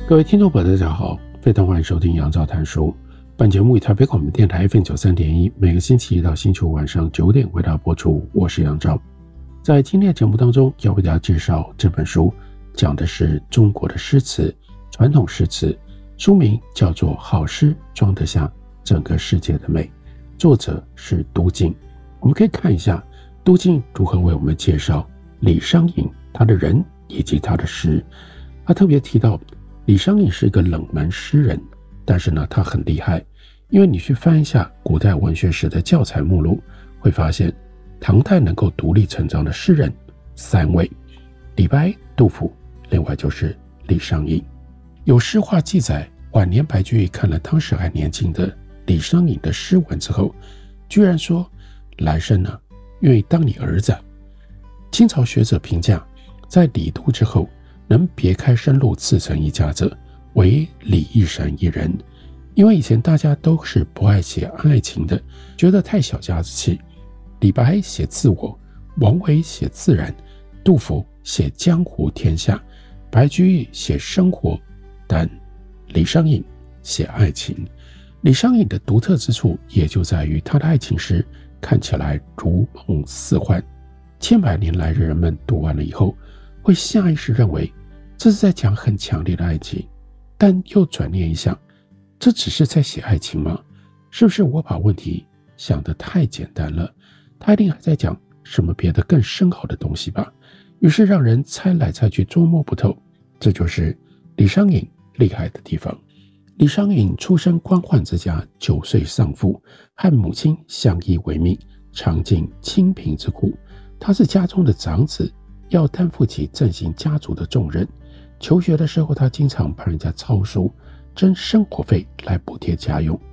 各位听众朋友大家好，非常欢迎收听杨照谈书。本节目以台北广播电台 FM93.1 每个星期一到星期五晚上9点为大家播出，我是杨照。在今天的节目当中要为大家介绍这本书，讲的是中国的诗词，传统诗词，书名叫做《好诗装得下整个世界的美》，作者是都敬。我们可以看一下都敬如何为我们介绍李商隐他的人以及他的诗。他特别提到李商隐是一个冷门诗人，但是呢他很厉害，因为你去翻一下古代文学史的教材目录，会发现唐代能够独立成章的诗人3位，李白、杜甫，另外就是李商隐。有诗话记载，晚年白居易看了当时还年轻的李商隐的诗文之后，居然说来生呢愿意当你儿子。清朝学者评价，在李杜之后能别开生路自成一家者，唯李义山一人。因为以前大家都是不爱写爱情的，觉得太小家子气。李白写自我，王维写自然，杜甫写江湖天下，白居易写生活，但李商隐写爱情。李商隐的独特之处也就在于他的爱情诗看起来如梦似幻，千百年来人们读完了以后会下意识认为这是在讲很强烈的爱情，但又转念一想，这只是在写爱情吗？是不是我把问题想得太简单了？他一定还在讲什么别的更深奥的东西吧？于是让人猜来猜去，捉摸不透。这就是李商隐厉害的地方。李商隐出身官宦之家，9岁丧父，和母亲相依为命，尝尽清贫之苦。他是家中的长子，要担负起振兴家族的重任。求学的时候，他经常帮人家抄书，挣生活费来补贴家用。